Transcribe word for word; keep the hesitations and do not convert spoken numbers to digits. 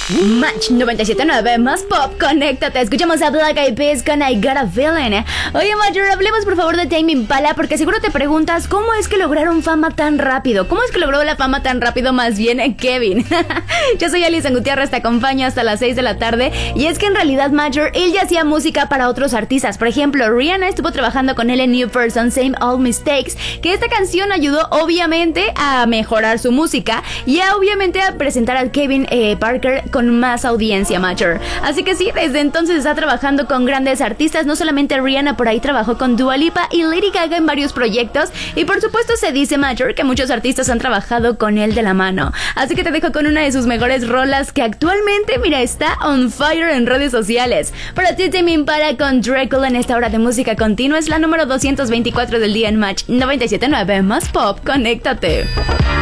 Match noventa y siete punto nueve más pop, conéctate. Escuchamos a Black Eyed Peas con I Got a Feeling. Oye, Major, hablemos por favor de Tame Impala, porque seguro te preguntas cómo es que lograron fama tan rápido. ¿Cómo es que logró la fama tan rápido más bien eh, Kevin? Yo soy Alison Gutiérrez, te acompaño hasta las seis de la tarde. Y es que en realidad, Major, él ya hacía música para otros artistas. Por ejemplo, Rihanna estuvo trabajando con él en New Person, Same Old Mistakes, que esta canción ayudó obviamente a mejorar su música y a, obviamente a presentar a Kevin eh, Parker con más audiencia, Major. Así que sí, desde entonces está trabajando con grandes artistas. No solamente Rihanna, por ahí trabajó con Dua Lipa y Lady Gaga en varios proyectos. Y por supuesto se dice, Major, que muchos artistas han trabajado con él de la mano. Así que te dejo con una de sus mejores rolas que actualmente, mira, está on fire en redes sociales. Para ti, Tame Impala con Dracula en esta hora de música continua. Es la número doscientos veinticuatro del día en Match noventa y siete punto nueve más pop. Conéctate.